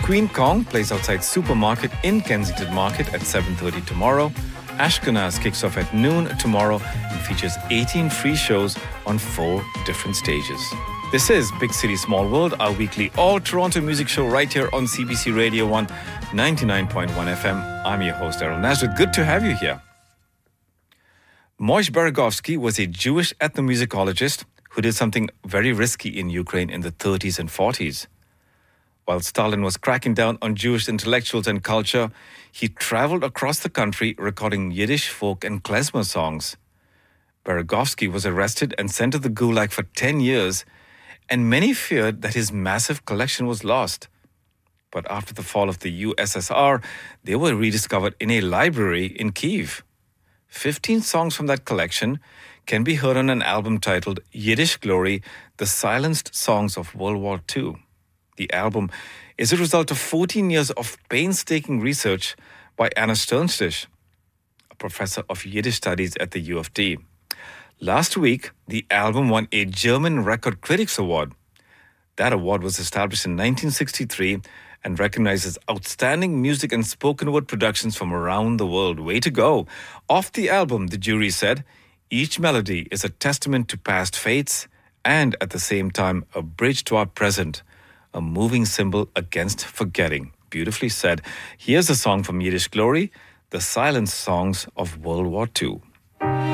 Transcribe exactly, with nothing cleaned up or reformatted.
Queen Kong plays outside Supermarket in Kensington Market at seven thirty tomorrow. Ashkenaz kicks off at noon tomorrow and features eighteen free shows on four different stages. This is Big City Small World, our weekly all-Toronto music show right here on C B C Radio one, ninety-nine point one F M. I'm your host, Errol Nazareth. Good to have you here. Moish Beregovsky was a Jewish ethnomusicologist who did something very risky in Ukraine in the thirties and forties. While Stalin was cracking down on Jewish intellectuals and culture, he traveled across the country recording Yiddish folk and klezmer songs. Beregovsky was arrested and sent to the Gulag for ten years, and many feared that his massive collection was lost. But after the fall of the U S S R, they were rediscovered in a library in Kyiv. Fifteen songs from that collection can be heard on an album titled Yiddish Glory, The Silenced Songs of World War Two. The album is a result of fourteen years of painstaking research by Anna Sternstich, a professor of Yiddish studies at the U of T. Last week, the album won a German Record Critics Award. That award was established in nineteen sixty-three and recognizes outstanding music and spoken word productions from around the world. Way to go! Off the album, the jury said, each melody is a testament to past fates and at the same time a bridge to our present, a moving symbol against forgetting. Beautifully said. Here's a song from Yiddish Glory, The Silent Songs of World War Two.